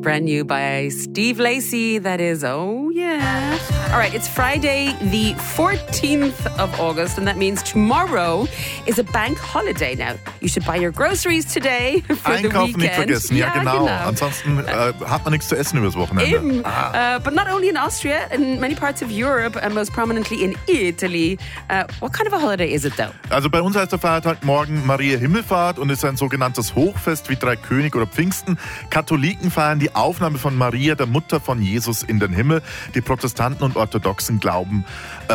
brand new by Steve Lacy. That is, oh yeah. All right, it's Friday, the 14th of August, and that means tomorrow is a bank holiday now. You should buy your groceries today for the Einkaufen weekend. nicht vergessen, ja genau. Ansonsten hat man nichts zu essen übers Wochenende. Eben. But not only in Austria, in many parts of Europe, and most prominently in Italy. What kind of a holiday is it though? Also bei uns heißt der Feiertag morgen Maria Himmelfahrt und ist ein sogenanntes Hochfest wie Dreikönige oder Pfingsten. Katholiken feiern die Aufnahme von Maria, der Mutter von Jesus, in den Himmel. Die Protestanten und Orthodoxen glauben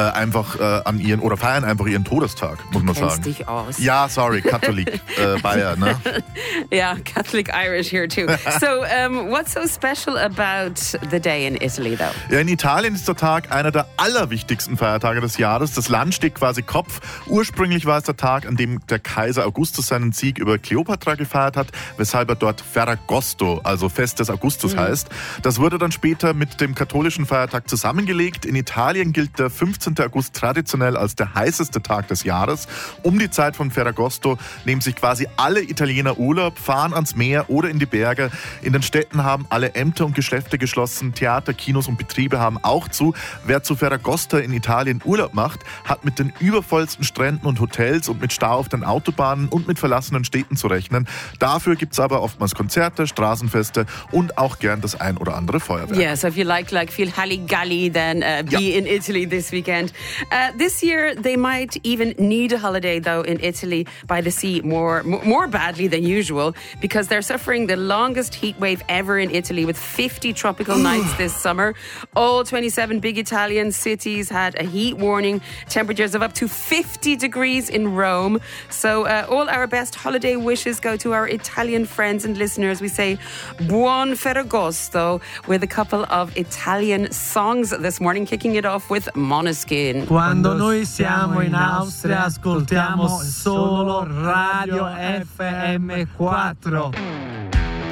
an ihren oder feiern einfach ihren Todestag, muss man sagen. Dich aus. Ja, sorry, Katholik, Bayer, ne? Yeah, Catholic Irish here too. So, what's so special about the day in Italy though? Ja, in Italien ist der Tag einer der allerwichtigsten Feiertage des Jahres. Das Land steht quasi Kopf. Ursprünglich war es der Tag, an dem der Kaiser Augustus seinen Sieg über Kleopatra gefeiert hat, weshalb er dort Ferragosto, also Fest des Augustus heißt. Das wurde dann später mit dem katholischen Feiertag zusammengelegt. In Italien gilt der 15. August traditionell als der heißeste Tag des Jahres. Um die Zeit von Ferragosto nehmen sich quasi alle Italiener Urlaub, fahren ans Meer oder in die Berge. In den Städten haben alle Ämter und Geschäfte geschlossen, Theater, Kinos und Betriebe haben auch zu. Wer zu Ferragosto in Italien Urlaub macht, hat mit den übervollsten Stränden und Hotels und mit Stau auf den Autobahnen und mit verlassenen Städten zu rechnen. Dafür gibt es aber oftmals Konzerte, Straßenfeste und auch gern das ein oder andere Feuerwerk. Yeah, so if you feel Halligalli, then be in Italy this weekend. This year, they might even need a holiday, though, in Italy by the sea more badly than usual because they're suffering the longest heat wave ever in Italy with 50 tropical nights this summer. All 27 big Italian cities had a heat warning, temperatures of up to 50 degrees in Rome. So all our best holiday wishes go to our Italian friends and listeners. We say Buon Ferragosto with a couple of Italian songs this morning, kicking it off with Måneskin. Quando noi siamo in Austria ascoltiamo solo Radio FM4.